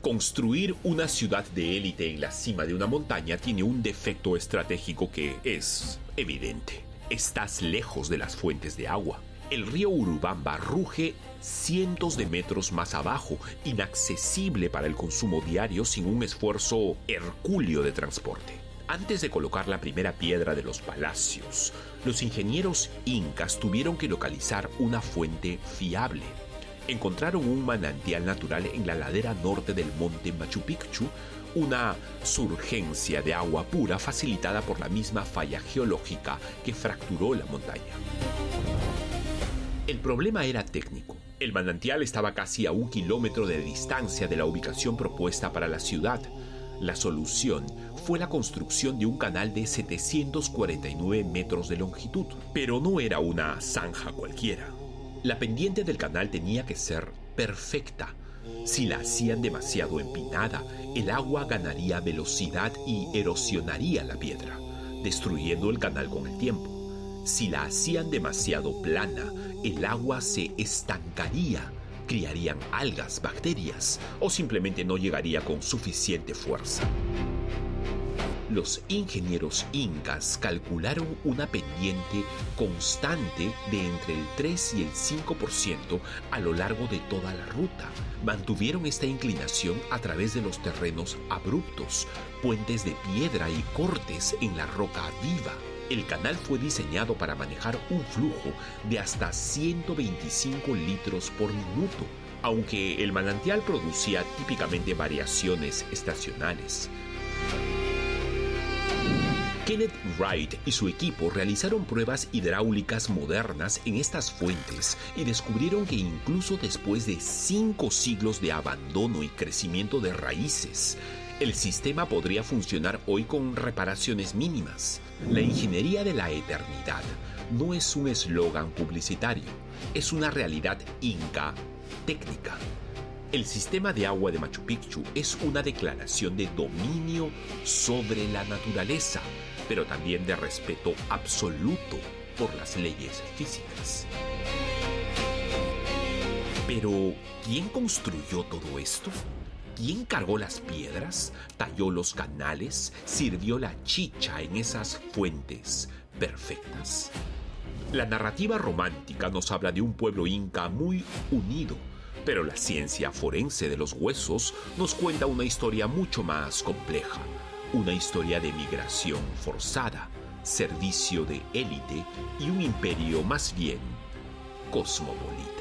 Construir una ciudad de élite en la cima de una montaña tiene un defecto estratégico que es evidente. Estás lejos de las fuentes de agua. El río Urubamba ruge cientos de metros más abajo, inaccesible para el consumo diario sin un esfuerzo hercúleo de transporte. Antes de colocar la primera piedra de los palacios, los ingenieros incas tuvieron que localizar una fuente fiable. Encontraron un manantial natural en la ladera norte del monte Machu Picchu, una surgencia de agua pura facilitada por la misma falla geológica que fracturó la montaña. El problema era técnico. El manantial estaba casi a 1 kilómetro de distancia de la ubicación propuesta para la ciudad. La solución fue la construcción de un canal de 749 metros de longitud, pero no era una zanja cualquiera. La pendiente del canal tenía que ser perfecta. Si la hacían demasiado empinada, el agua ganaría velocidad y erosionaría la piedra, destruyendo el canal con el tiempo. Si la hacían demasiado plana, el agua se estancaría, criarían algas, bacterias, o simplemente no llegaría con suficiente fuerza. Los ingenieros incas calcularon una pendiente constante de entre el 3 y el 5% a lo largo de toda la ruta. Mantuvieron esta inclinación a través de los terrenos abruptos, puentes de piedra y cortes en la roca viva. El canal fue diseñado para manejar un flujo de hasta 125 litros por minuto, aunque el manantial producía típicamente variaciones estacionales. Kenneth Wright y su equipo realizaron pruebas hidráulicas modernas en estas fuentes y descubrieron que incluso después de 5 siglos de abandono y crecimiento de raíces, el sistema podría funcionar hoy con reparaciones mínimas. La ingeniería de la eternidad no es un eslogan publicitario, es una realidad inca técnica. El sistema de agua de Machu Picchu es una declaración de dominio sobre la naturaleza, pero también de respeto absoluto por las leyes físicas. Pero, ¿quién construyó todo esto? ¿Quién cargó las piedras, talló los canales, sirvió la chicha en esas fuentes perfectas? La narrativa romántica nos habla de un pueblo inca muy unido, pero la ciencia forense de los huesos nos cuenta una historia mucho más compleja, una historia de migración forzada, servicio de élite y un imperio más bien cosmopolita.